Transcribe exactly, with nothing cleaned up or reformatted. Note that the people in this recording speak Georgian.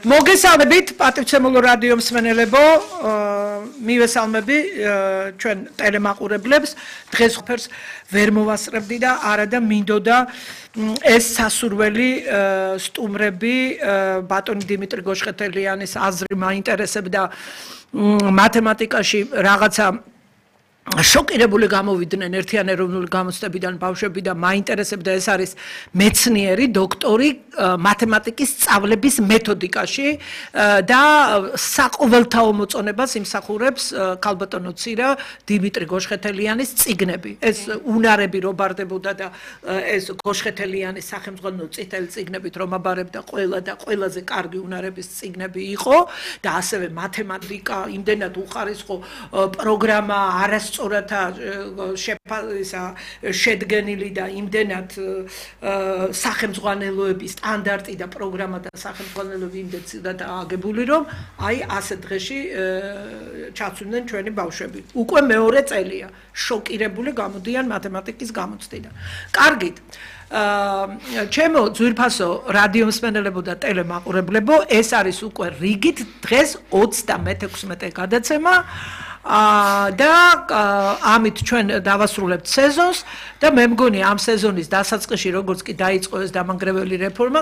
მოგესალმებით პატივცემულო რადიო მსმენელებო, მივესალმები ჩვენ ტელემაყურებლებს, დღეს ყოფერს ვერ მოვასწრებდი და არა და მინდოდა ეს სასურველი სტუმრები ბატონი დიმიტრი გოშხეთელიანის აზრი მაინტერესებდა მათემატიკაში რაღაცა შოკირებული გამოვიდნენ ერთიან ეროვნული გამოცდებიდან ბავშვები და მაინტერესებდა ეს არის მეცნიერი დოქტორი მათემატიკის სწავლების მეთოდიკაში და საყოველთაო მოწონებას იმსახურებს ქალბატონო ცირა დიმიტრი გოშხეთელიანის წიგნები ეს უნარები რო ბარდებოდა და ეს გოშხეთელიანის სახელმძღვანელო წითელი წიგნებით რომ აბარებდა ყველა და ყველაზე კარგი უნარების წიგნები იყო და ასევე მათემატიკა იმდენად უხარისხო პროგრამა არას სწორათა შედგენილი და იმდენად სახელმძღვანელოების სტანდარტი და პროგრამა და სახელმძღვანელოები იმდენად აგებული რომ აი ასეთ დღეში ჩაცვდნენ ჩვენი ბავშვები. უკვე მეორე წელია შოკირებული გამოდიან მათემატიკის გამოცდიდან. კარგით. ჩემო ძვირფასო რადიო მსმენელებო და ტელემაყურებლებო, ეს არის უკვე რიგით დღეს ოცდამეექვსმეტე გადაცემა. და ამით ჩვენ დავასრულებთ სეზონს და მე მგონი ამ სეზონის დასაწყისში როგორც კი დაიწყო ეს დამანგრეველი რეფორმა